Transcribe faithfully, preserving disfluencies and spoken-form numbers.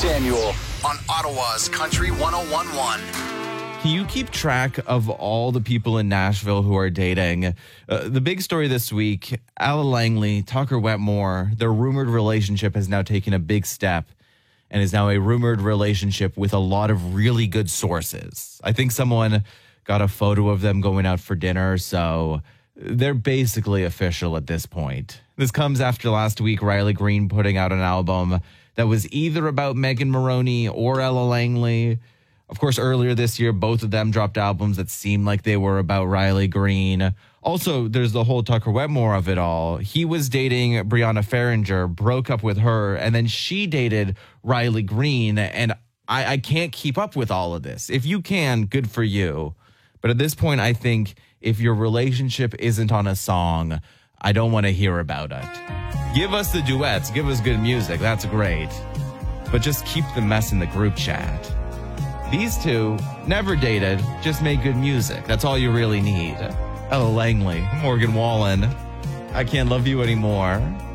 Samuel on Ottawa's Country one oh one point one. Can you keep track of all the people in Nashville who are dating? Uh, the big story this week, Ella Langley, Tucker Wetmore, their rumored relationship has now taken a big step and is now a rumored relationship with a lot of really good sources. I think someone got a photo of them going out for dinner, so they're basically official at this point. This comes after last week, Riley Green putting out an album that was either about Megan Moroney or Ella Langley. Of course, earlier this year, both of them dropped albums that seemed like they were about Riley Green. Also, there's the whole Tucker Wetmore of it all. He was dating Brianna Farringer, broke up with her, and then she dated Riley Green. And I, I can't keep up with all of this. If you can, good for you. But at this point, I think if your relationship isn't on a song, I don't want to hear about it. Give us the duets. Give us good music. That's great. But just keep the mess in the group chat. These two never dated, just made good music. That's all you really need. Ella Langley, Morgan Wallen, I Can't Love You Anymore.